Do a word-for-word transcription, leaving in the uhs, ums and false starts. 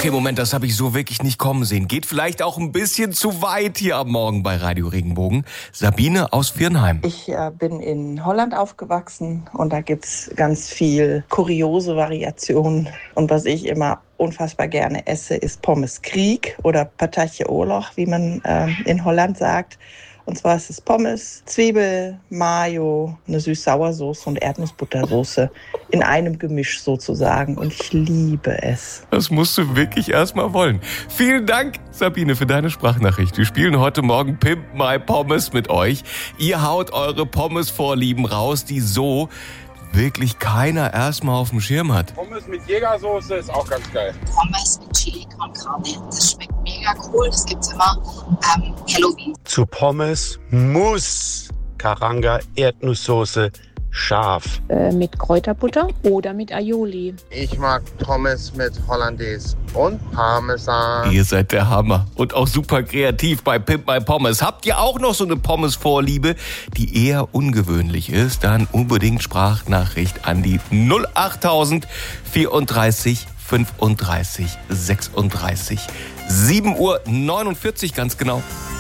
Okay, Moment, das habe ich so wirklich nicht kommen sehen. Geht vielleicht auch ein bisschen zu weit hier am Morgen bei Radio Regenbogen. Sabine aus Viernheim. Ich äh, bin in Holland aufgewachsen und da gibt's ganz viel kuriose Variationen. Und was ich immer unfassbar gerne esse, ist Pommes Kriek oder Patatje Oorlog, wie man äh, in Holland sagt. Und zwar ist es Pommes, Zwiebel, Mayo, eine Süß-Sauersoße und Erdnussbuttersoße in einem Gemisch sozusagen. Und ich liebe es. Das musst du wirklich erstmal wollen. Vielen Dank, Sabine, für deine Sprachnachricht. Wir spielen heute Morgen Pimp My Pommes mit euch. Ihr haut eure Pommes-Vorlieben raus, die so wirklich keiner erstmal auf dem Schirm hat. Pommes mit Jägersoße ist auch ganz geil. Pommes mit Chili con Carne, das schmeckt mega cool. Das gibt's immer ähm, Halloween. Zu Pommes muss Karanga Erdnusssoße scharf. Äh, mit Kräuterbutter oder mit Aioli. Ich mag Pommes mit Hollandaise und Parmesan. Ihr seid der Hammer und auch super kreativ bei Pimp My Pommes. Habt ihr auch noch so eine Pommes-Vorliebe, die eher ungewöhnlich ist? Dann unbedingt Sprachnachricht an die null achttausend vierunddreißig fünfunddreißig sechsunddreißig. sieben Uhr neunundvierzig ganz genau.